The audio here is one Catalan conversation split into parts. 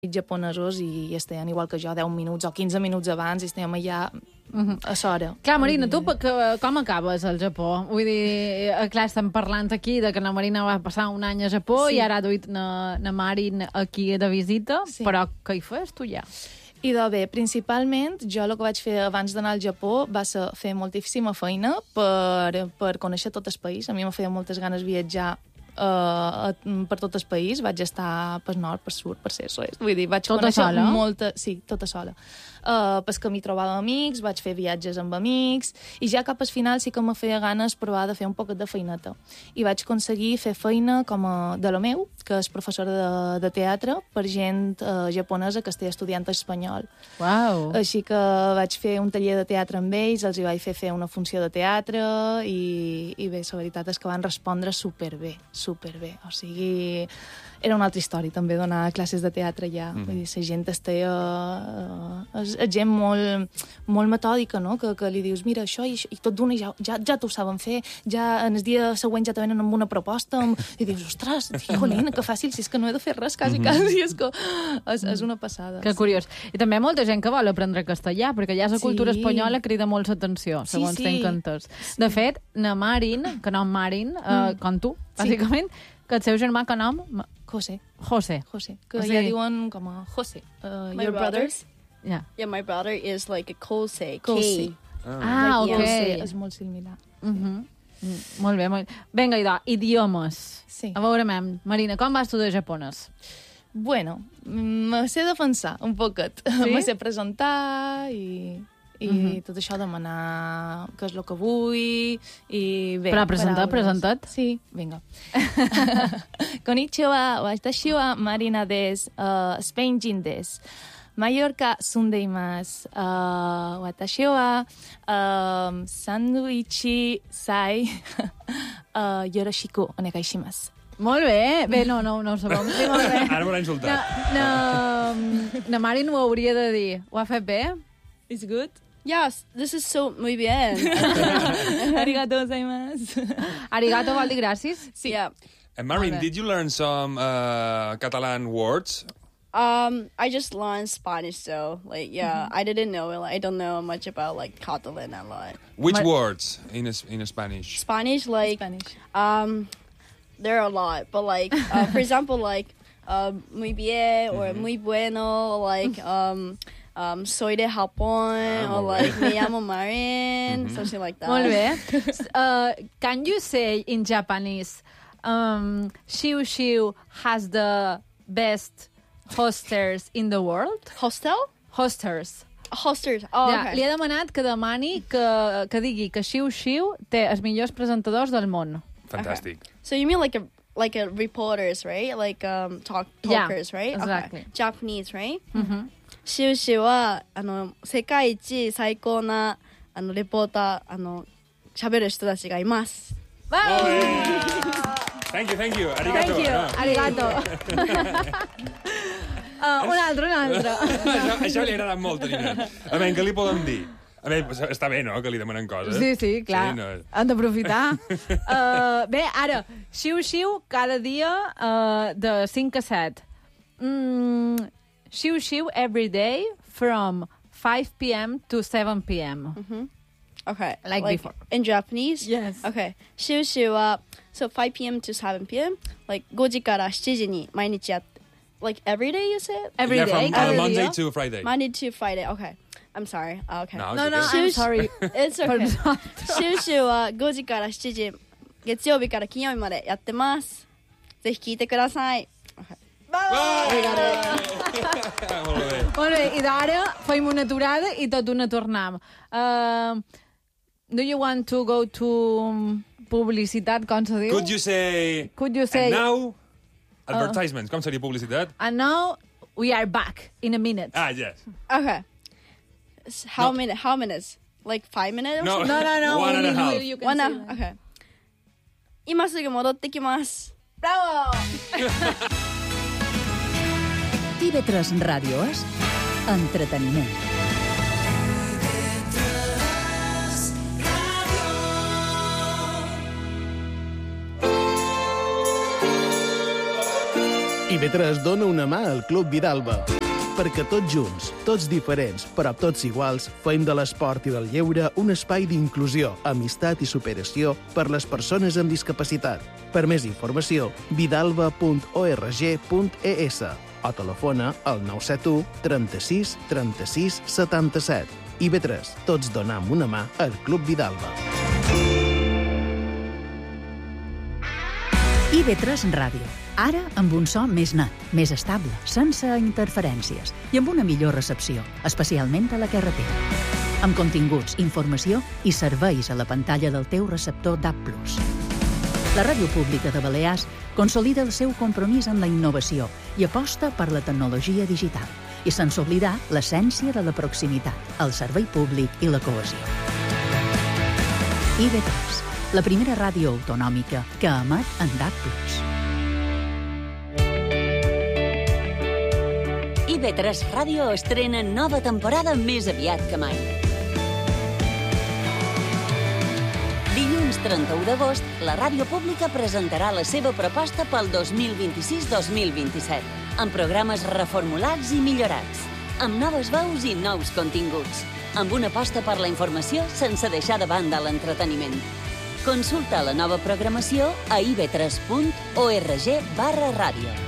japonesos i estiguem igual que jo 10 minuts o 15 minuts abans i estiguem allà a l'hora. Clar, Marina, tu com acabes al Japó? Vull dir, clar, estem parlant aquí de que la Marina va passar un any a Japó i ara ha duit na Marin aquí de visita, però què hi fes tu ja? I bé, principalment, jo el que vaig fer abans d'anar al Japó va ser fer moltíssima feina per conèixer tot el país. A mi m'ha fet moltes ganes viatjar per tot el país. Vaig estar per nord, per sud, per est. Vull dir, vaig conèixer molta... Sí, tota sola. Pel camí trobava amics, vaig fer viatges amb amics, i ja cap al final sí que me feia ganes provar de fer un poquet de feineta. I vaig aconseguir fer feina com de la meu, que és professora de teatre, per gent japonesa que estigui estudiant espanyol. Uau! Així que vaig fer un taller de teatre amb ells, els hi vaig fer una funció de teatre, i bé, la veritat és que van respondre superbé. O sigui, era una altra història també donar classes de teatre allà. Vull dir, la gent és gent molt metòdica, no? Que li dius, mira, això i tot d'una ja t'ho saben fer, ja en el dia següent ja te venen amb una proposta, i dius, ostres, jolín, que fàcil, si és que no he de fer res, quasi, és que és una passada. Que curiós. I també hi ha molta gent que vol aprendre castellà, perquè allà la cultura espanyola crida molt l'atenció, segons tenc entès. De fet, na Marin, que nom Marin, com tu, bàsicament, que el seu germà, que nom? José. Que ja diuen com a José. Your brothers? Yeah. Yeah, my brother is like a Kosei. Kosei. Ah, ok. És molt similar. Molt bé, molt bé. Vinga, idiomes. Sí. A veure, Marina, com vas estudiar japonès? Bueno, me sé defensar un poquet. Sí? Me sé presentar i tot això, demanar què és el que vull, i bé... Però presenta't? Sí, vinga. Konnichiwa, watashi wa Marina desu, Spain jin desu. Mallorca sundeimasu. Watashi wa sandwichi sai yoroshiku onegai shimasu. Molt bé. Bé, no ho sabem. Sí, molt bé. Ara m'ho ha insultat. Na Marin ho hauria de dir. Ho ha fet bé? It's good? Yes, this is so muy bien. Arigato gozaimasu. Arigato vol dir gràcies? Sí. Yeah. And Marin, did you learn some Catalan words? I just learned Spanish, though. Like, yeah, I didn't know. Like, I don't know much about like Catalan a lot. Which words in Spanish? Spanish, like, there are a lot. But like, for example, like, muy bien or muy bueno, or like, soy de Japón, or like, me llamo Marin, something like that. Molt bé. Can you say in Japanese, Shiu Shiu has the best hosters in the world? Hostel? Hosters. Hosters. Oh, ja, okay. Li he demanat que demani que digui que Shiu Shiu té els millors presentadors del món. Fantastic. Okay. So you mean like a reporters, right? Like talkers, right? Exactly. Okay. Japanese, right? Mm-hmm. シュウシュは世界一最高なレポーター喋る人たちがいます。 Thank you. Arigato. Un altre. Això li ha agradat molt, Nina. A veure, què li podem dir? A veure, està bé, no?, que li demanen coses. Sí, clar. Sí, no. Han d'aprofitar. Bé, ara, xiu-xiu cada dia de 5 a 7. Xiu-xiu every day from 5 p.m. to 7 p.m. Mm-hmm. Okay. Like before. In Japanese? Yes. Okay. xiu-xiuは so 5 p.m. to 7 p.m. like 5時から7時に毎日やって like every day you said? Every day. From Monday to Friday. Monday to Friday. Okay. I'm sorry. Okay. No, I'm sorry. It's okay. シュウシュウは5時から7時月曜日から金曜日までやってます。ぜひ聞いてください。Okay. Molt bé, i d'ara fem una aturada i tot una tornam. Do you want to go to publicitat, com se diu? Could you say... And now, advertisements. Com seria publicitat? And now, we are back in a minute. Ah, yes. Okay. How minutes? Like 5 minutes? No. 1 and a half. Okay. 今すぐ戻ってきます。 Bravo! TV3 Ràdio és entreteniment. IB3 dona una mà al Club Vidalba. Perquè tots junts, tots diferents, però tots iguals, fem de l'esport i del lleure un espai d'inclusió, amistat i superació per les persones amb discapacitat. Per més informació, vidalba.org.es o telefona al 971 36 36 77. IB3, tots donam una mà al Club Vidalba. IB3 Ràdio. Ara amb un so més net, més estable, sense interferències i amb una millor recepció, especialment a la carretera. Amb continguts, informació i serveis a la pantalla del teu receptor DAB+. La Ràdio Pública de Balears consolida el seu compromís amb la innovació i aposta per la tecnologia digital, i sense oblidar l'essència de la proximitat, el servei públic i la cohesió. IB3, la primera ràdio autonòmica que emet en DAB+. IB3 Ràdio estrena nova temporada més aviat que mai. Dilluns 31 d'agost, la Ràdio Pública presentarà la seva proposta pel 2026-2027, amb programes reformulats i millorats, amb noves veus i nous continguts, amb una aposta per la informació sense deixar de banda l'entreteniment. Consulta la nova programació a ib3.org/ràdio.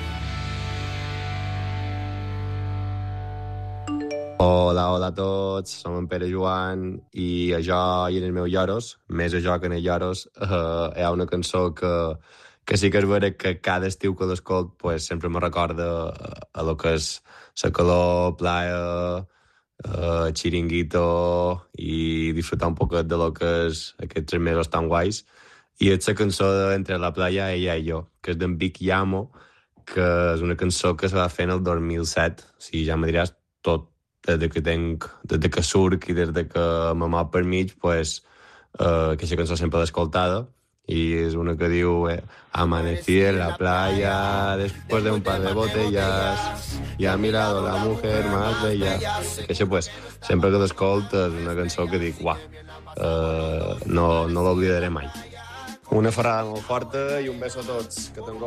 Hola a tots, som en Pere Joan i a jo i en els meus lloros, més a jo que en els lloros, hi ha una cançó que sí que és vera que cada estiu que l'escolt pues, sempre me recorda a lo que és la calor, playa, xiringuito i disfrutar un poquet de lo que és aquests 3 mesos tan guais. I és la cançó de Entre la playa, ella i jo, que és d'en Vic Llamo, que és una cançó que se va fer en el 2007. O sigui, ja me diràs tot. Des que surc i des que me mou per mig, pues, aquesta cançó sempre l'he escoltada y es una que diu amanecí en la playa después de un par de botellas y ha mirado la mujer más bella. Que això, pues, sempre que l'escolto és una cançó que dic, uah, no l'oblidaré mai. Una ferrada molt forta i un beso a tots. Que tingueu